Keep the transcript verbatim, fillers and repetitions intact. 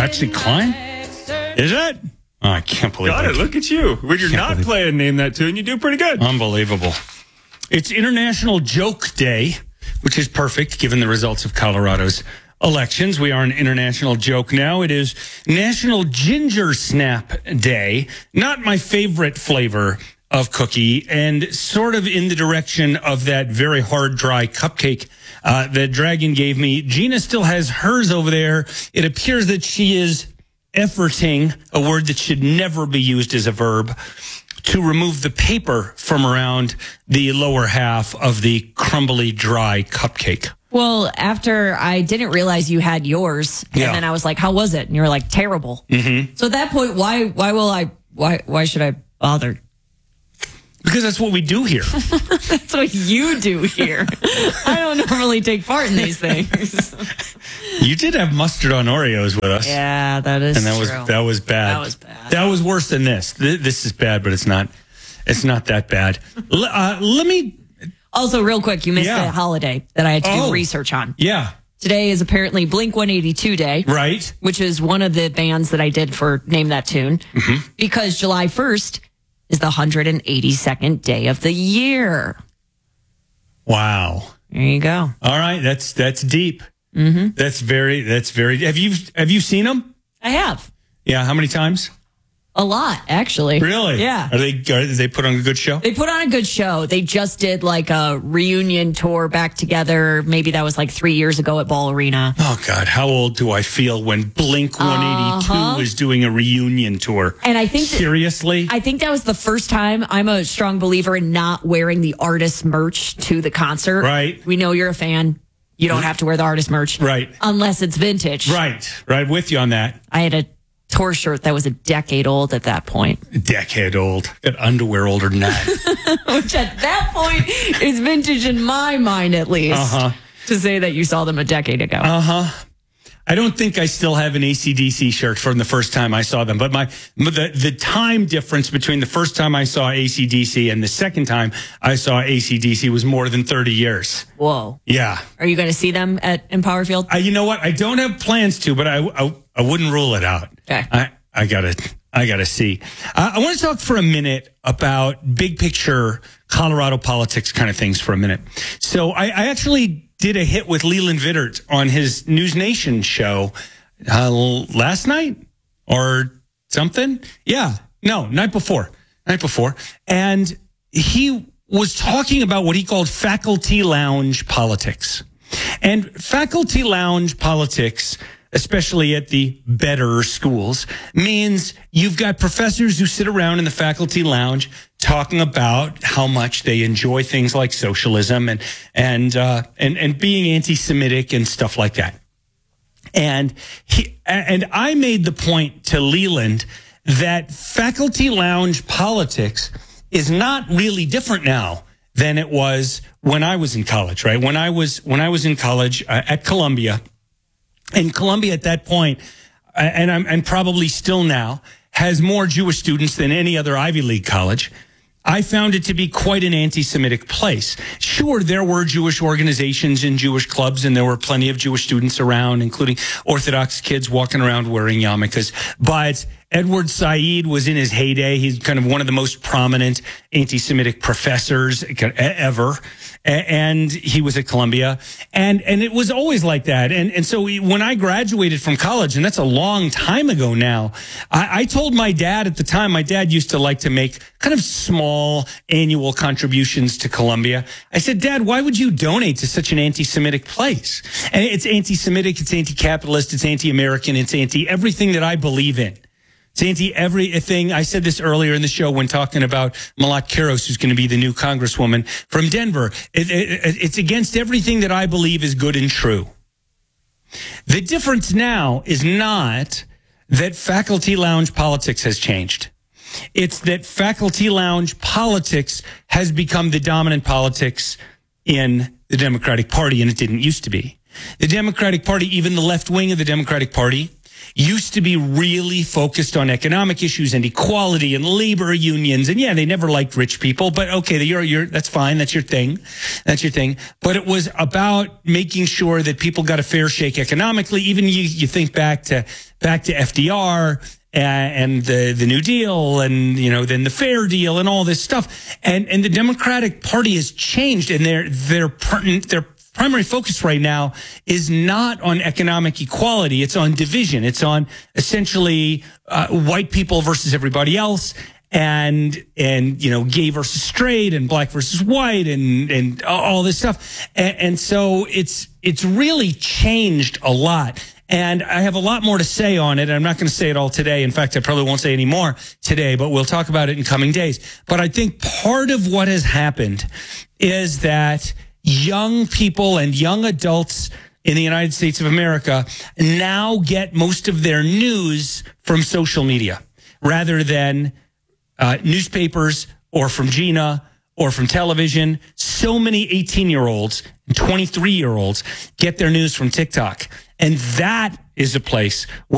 Patsy Cline? Is it? Oh, I can't believe Got it. Look at you. When you're not believe- playing Name That Tune, you do pretty good. Unbelievable. It's International Joke Day, which is perfect given the results of Colorado's elections. We are an international joke now. It is National Ginger Snap Day. Not my favorite flavor of cookie, and sort of in the direction of that very hard, dry cupcake uh, that Dragon gave me. Gina still has hers over there. It appears that she is efforting, a word that should never be used as a verb, to remove the paper from around the lower half of the crumbly, dry cupcake. Well, after I didn't realize you had yours, and Yeah. then I was like, "How was it?" And you were like, "Terrible." Mm-hmm. So at that point, why, why will I, why, why should I bother? Because that's what we do here. That's what you do here. I don't normally take part in these things. You did have mustard on Oreos with us. Yeah, that is And that true. was that was bad. That was bad. That was worse than this. Th- This is bad, but it's not. It's not that bad. L- uh, let me. Also, real quick, you missed Yeah. a holiday that I had to Oh. do research on. Yeah. Today is apparently Blink one eighty-two Day, Right. which is one of the bands that I did for Name That Tune, Mm-hmm. because July first is the one hundred eighty-second day of the year. Wow. There you go. All right. That's that's deep. Mm-hmm. That's very. That's very. Have you have you seen them? I have. Yeah. How many times? A lot, actually. Really? Yeah. Are they? Are they put on a good show? They put on a good show. They just did like a reunion tour back together. Maybe that was like three years ago at Ball Arena. Oh God, how old do I feel when Blink one eighty-two Uh-huh. is doing a reunion tour? And I think that- seriously, I think that was the first time. I'm a strong believer in not wearing the artist merch to the concert. Right. We know you're a fan. You don't have to wear the artist merch. Right. Unless it's vintage. right, right, with you on that. I had a tour shirt that was a decade old at that point, Decade old, got underwear older than that. which at that point is vintage in my mind, at least. Uh-huh. To say that you saw them a decade ago. I don't think I still have an A C D C shirt from the first time I saw them, but my the the time difference between the first time I saw A C D C and the second time I saw A C D C was more than thirty years. Whoa. Yeah. Are you going to see them at Empower Field? I, you know what? I don't have plans to, but I, I, I wouldn't rule it out. Okay. I, I gotta, I gotta see. Uh, I want to talk for a minute about big picture Colorado politics kind of things for a minute. So I, I actually did a hit with Leland Vittert on his News Nation show uh, last night or something. Yeah. No, night before, night before. And he was talking about what he called faculty lounge politics. And faculty lounge politics, especially at the better schools, means you've got professors who sit around in the faculty lounge talking about how much they enjoy things like socialism and and uh, and and being anti-Semitic and stuff like that. And he and I made the point to Leland that faculty lounge politics is not really different now than it was when I was in college, right? When I was when I was in college uh, at Columbia, and Columbia at that point, uh, and I'm and probably still now, has more Jewish students than any other Ivy League college. I found it to be quite an anti-Semitic place. Sure, there were Jewish organizations and Jewish clubs, and there were plenty of Jewish students around, including Orthodox kids walking around wearing yarmulkes. But Edward Said was in his heyday. He's kind of one of the most prominent anti-Semitic professors ever. And he was at Columbia. And, and it was always like that. And, and so when I graduated from college, and that's a long time ago now, I, I told my dad at the time, my dad used to like to make kind of small annual contributions to Columbia. I said, Dad, why would you donate to such an anti-Semitic place? And it's anti-Semitic, it's anti-capitalist, it's anti-American, it's anti-everything that I believe in. It's anti everything. I said this earlier in the show when talking about Malat Kiros, who's going to be the new congresswoman from Denver. It, it, it's against everything that I believe is good and true. The difference now is not that faculty lounge politics has changed. It's that faculty lounge politics has become the dominant politics in the Democratic Party, and it didn't used to be. The Democratic Party, even the left wing of the Democratic Party, used to be really focused on economic issues and equality and labor unions. And yeah, they never liked rich people, but okay, you're, you're, that's fine. That's your thing. That's your thing. But it was about making sure that people got a fair shake economically. Even you, you think back to, back to F D R and the, the New Deal and, you know, then the Fair Deal and all this stuff. And, and the Democratic Party has changed, and their, their, their primary focus right now is not on economic equality. It's on division. It's on essentially uh, white people versus everybody else. And, and, you know, gay versus straight and black versus white and, and all this stuff. And, and so it's, it's really changed a lot. And I have a lot more to say on it. I'm not going to say it all today. In fact, I probably won't say any more today, but we'll talk about it in coming days. But I think part of what has happened is that young people and young adults in the United States of America now get most of their news from social media rather than uh, newspapers or from Gina or from television. So many eighteen-year-olds and twenty-three-year-olds get their news from TikTok. And that is a place where